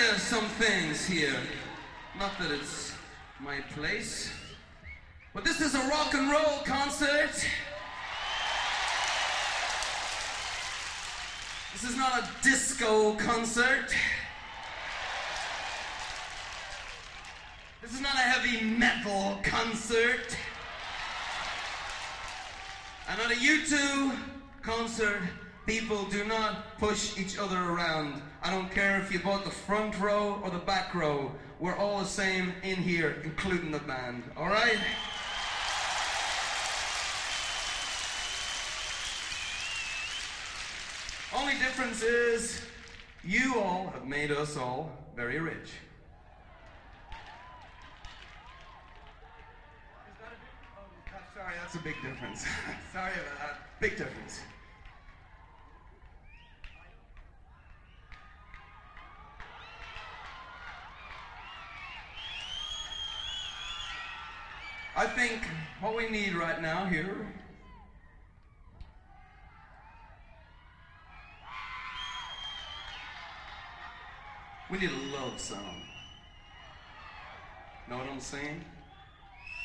you some things here. Not that it's my place, but this is a rock and roll concert. This is not a disco concert. This is not a heavy metal concert. And at a U2 concert, people do not push each other around. I don't care if you bought the front row or the back row. We're all the same in here, including the band, all right? Only difference is you all have made us all very rich. Sorry, that's a big difference. Sorry about that. Big difference. I think what we need right now here we need a love song. Know what I'm saying?